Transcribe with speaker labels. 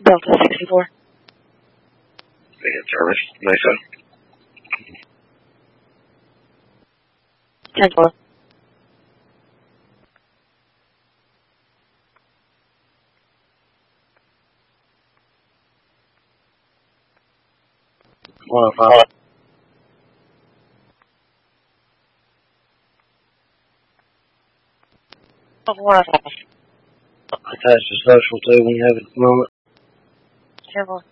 Speaker 1: Delta 64.
Speaker 2: Negative, Jarvis. Mesa.
Speaker 1: 10-12.
Speaker 2: Five. Attach the social too when you have it at the moment.
Speaker 1: 10-1.